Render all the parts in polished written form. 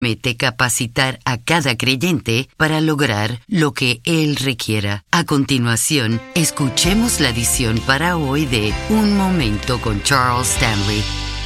Promete capacitar a cada creyente para lograr lo que Él requiera. A continuación, escuchemos la edición para hoy de Un Momento con Charles Stanley.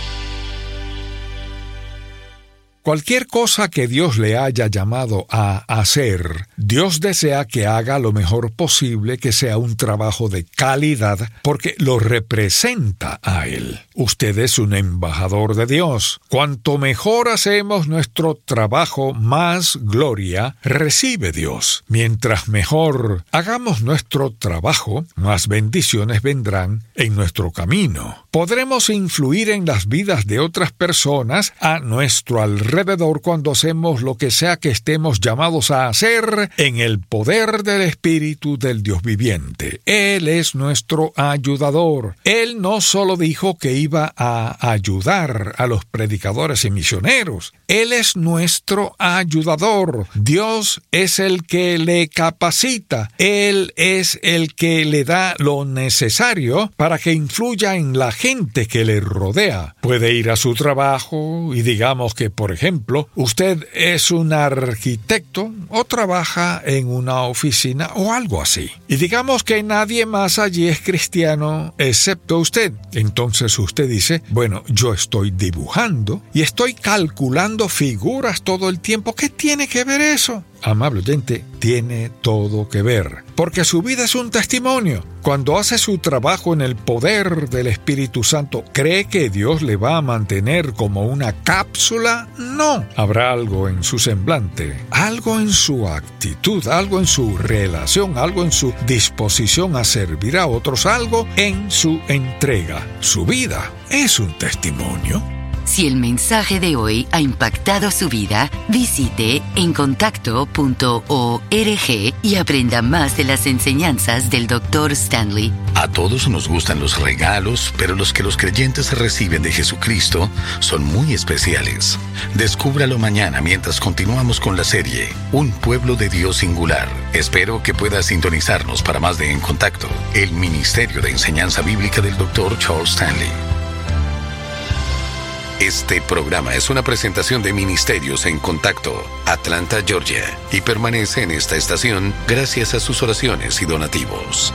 Cualquier cosa que Dios le haya llamado a hacer, Dios desea que haga lo mejor posible, que sea un trabajo de calidad, porque lo representa a Él. Usted es un embajador de Dios. Cuanto mejor hacemos nuestro trabajo, más gloria recibe Dios. Mientras mejor hagamos nuestro trabajo, más bendiciones vendrán en nuestro camino. Podremos influir en las vidas de otras personas a nuestro alrededor cuando hacemos lo que sea que estemos llamados a hacer en el poder del Espíritu del Dios viviente. Él es nuestro ayudador. Él no solo dijo que iba a ayudar a los predicadores y misioneros. Él es nuestro ayudador. Dios es el que le capacita. Él es el que le da lo necesario para que influya en la gente que le rodea. Puede ir a su trabajo y digamos que, por ejemplo, usted es un arquitecto o trabaja en una oficina o algo así. Y digamos que nadie más allí es cristiano excepto usted. Entonces usted dice, bueno, yo estoy dibujando y estoy calculando figuras todo el tiempo. ¿Qué tiene que ver eso? Amable oyente, tiene todo que ver, porque su vida es un testimonio. Cuando hace su trabajo en el poder del Espíritu Santo, ¿cree que Dios le va a mantener como una cápsula? No. Habrá algo en su semblante, algo en su actitud, algo en su relación, algo en su disposición a servir a otros, algo en su entrega. Su vida es un testimonio. Si el mensaje de hoy ha impactado su vida, visite encontacto.org y aprenda más de las enseñanzas del Dr. Stanley. A todos nos gustan los regalos, pero los que los creyentes reciben de Jesucristo son muy especiales. Descúbralo mañana mientras continuamos con la serie Un Pueblo de Dios Singular. Espero que pueda sintonizarnos para más de En Contacto, el Ministerio de Enseñanza Bíblica del Dr. Charles Stanley. Este programa es una presentación de Ministerios en Contacto, Atlanta, Georgia, y permanece en esta estación gracias a sus oraciones y donativos.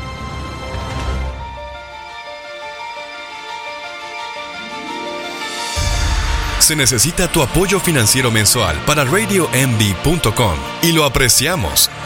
Se necesita tu apoyo financiero mensual para RadioMD.com y lo apreciamos.